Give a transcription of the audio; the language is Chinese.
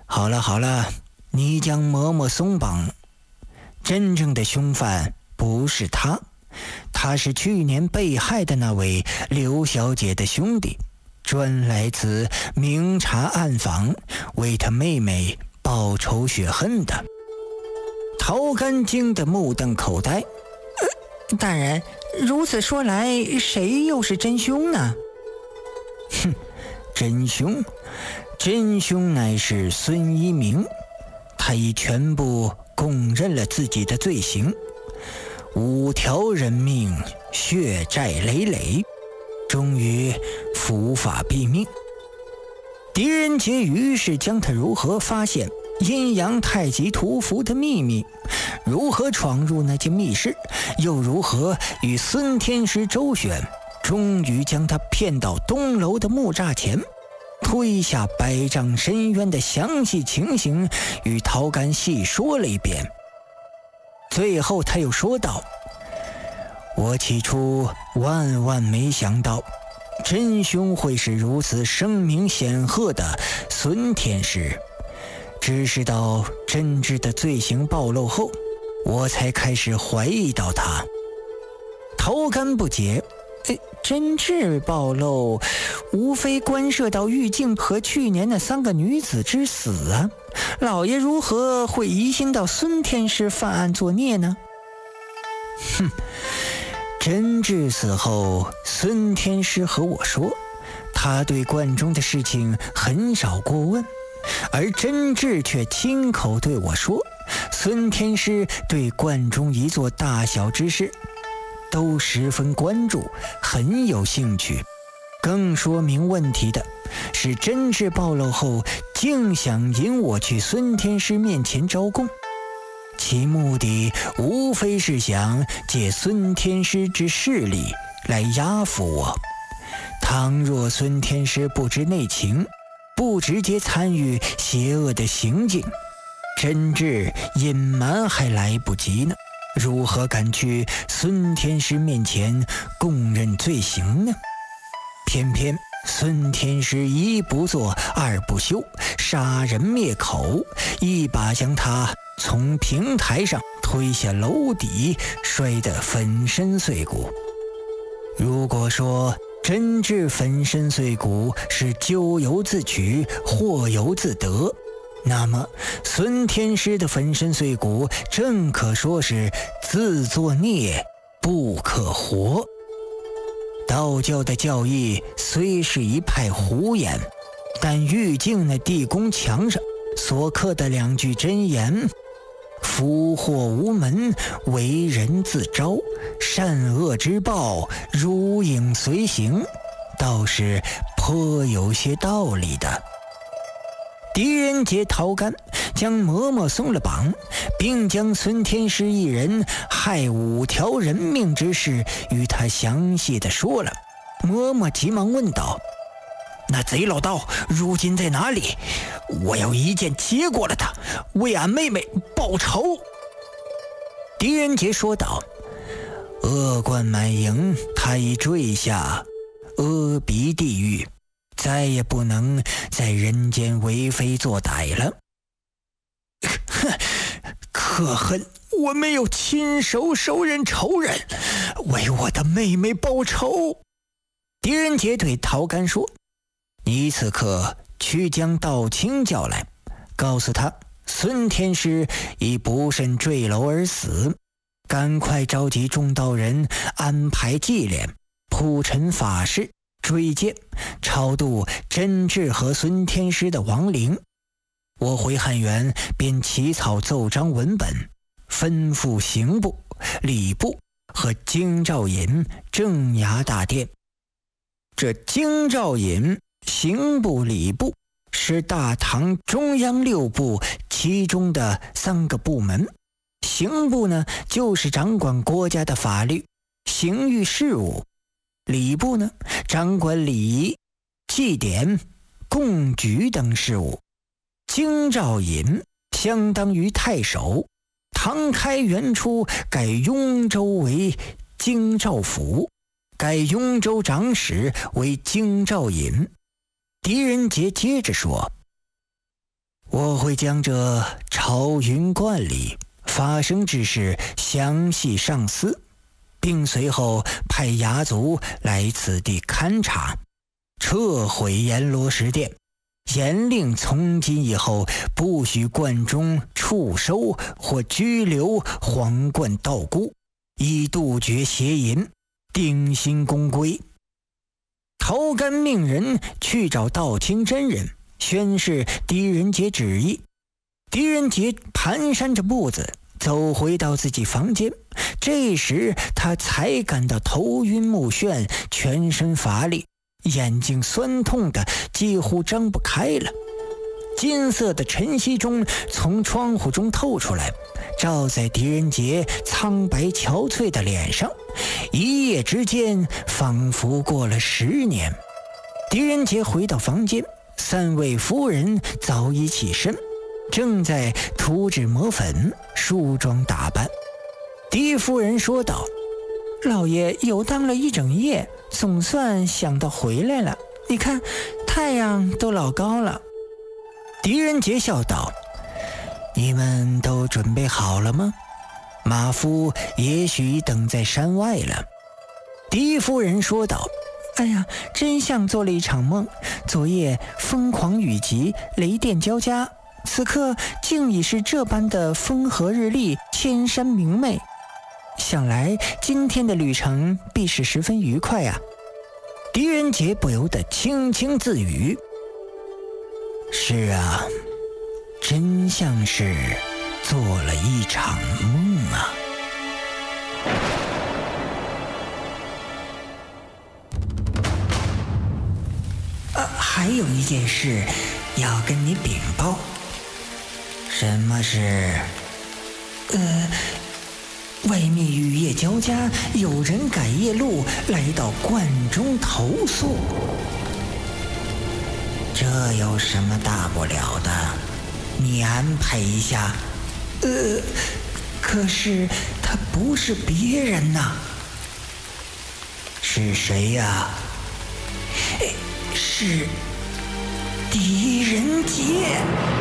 好了好了，你将嬷嬷松绑。真正的凶犯不是他，他是去年被害的那位刘小姐的兄弟，专来此明察暗访，为他妹妹报仇雪恨的。陶干惊得目瞪口呆。 大人，如此说来，谁又是真凶呢？ 哼，真凶乃是孙一鸣，他已全部供认了自己的罪行，5条人命，血债累累，终于伏法毙命。狄仁杰于是将他如何发现阴阳太极图符的秘密，如何闯入那间密室，又如何与孙天师周旋，终于将他骗到东楼的木栅前，推下百丈深渊的详细情形与陶干细说了一遍。最后他又说道：我起初万没想到真凶会是如此声名显赫的孙天师，只是到真挚的罪行暴露后，我才开始怀疑到他。陶干不解， 真挚暴露，无非关涉到玉静和去年那3个女子之死啊，老爷如何会疑心到孙天师犯案作孽呢？ 哼，真挚死后，孙天师和我说，他对观中的事情很少过问，而真挚却亲口对我说，孙天师对观中一座大小之事都十分关注，很有兴趣。更说明问题的是，真挚暴露后竟想引我去孙天师面前招供，其目的无非是想借孙天师之势力来压服我。倘若孙天师不知内情，不直接参与邪恶的行径，真挚隐瞒还来不及呢，如何敢去孙天师面前供认罪行呢？偏偏孙天师一不做二不休，杀人灭口，一把将他从平台上推下楼底，摔得粉身碎骨。如果说真挚粉身碎骨是咎由自取，祸由自得，那么孙天师的粉身碎骨正可说是自作孽不可活。道教的教义虽是一派胡言，但玉镜那地宫墙上所刻的2句真言，福祸无门，为人自招，善恶之报，如影随形，倒是颇有些道理的。狄仁杰、陶干将嬷嬷松了绑，并将孙天师一人害5条人命之事与他详细的说了。嬷嬷急忙问道：那贼老道如今在哪里？我要一剑接过了他，为俺妹妹报仇。狄仁杰说道：恶贯满盈，他已坠下阿鼻地狱，再也不能在人间为非作歹了。可恨我没有亲手手刃仇人，为我的妹妹报仇。狄仁杰对陶干说：你此刻去将道清叫来，告诉他孙天师已不慎坠楼而死，赶快召集众道人安排祭殓，铺陈法事，追荐超度真挚和孙天师的亡灵。我回汉元便起草奏章文本，吩咐刑部、礼部和京兆尹镇衙大殿。这京兆尹、刑部、礼部是大唐中央6部其中的3个部门，刑部呢就是掌管国家的法律、刑狱事务，礼部呢掌管礼仪、祭典、贡举等事务，京兆尹相当于太守，唐开元初改雍州为京兆府，改雍州长史为京兆尹。狄仁杰接着说：我会将这朝云观里发生之事详细上司，并随后派衙卒来此地勘察，撤毁阎罗石殿，严令从今以后不许观中触收或拘留皇冠道姑，以杜绝邪淫，定心公规。头干命人去找道清真人宣示狄仁杰旨意。狄仁杰蹒跚着步子走回到自己房间，这时他才感到头晕目眩，全身乏力，眼睛酸痛的几乎睁不开了。金色的晨曦中从窗户中透出来，照在狄仁杰苍白憔悴的脸上，一夜之间仿佛过了10年。狄仁杰回到房间，3位夫人早已起身，正在涂脂抹粉梳妆打扮。狄夫人说道： 老爷游荡了一整夜，总算想到回来了，你看太阳都老高了。 狄仁杰笑道：你们都准备好了吗？马夫也许等在山外了。狄夫人说道： 哎呀，真像做了一场梦，昨夜疯狂雨急，雷电交加，此刻竟已是这般的风和日丽，千山明媚，想来今天的旅程必是十分愉快啊。 狄仁杰不由得轻轻自语：是啊，真像是做了一场梦啊。 还有一件事要跟你禀报。 什么事？ 外面雨夜交加，有人赶夜路来到观中投宿。 这有什么大不了的？你安排一下。 可是他不是别人呐。 是谁呀？ 是狄仁杰。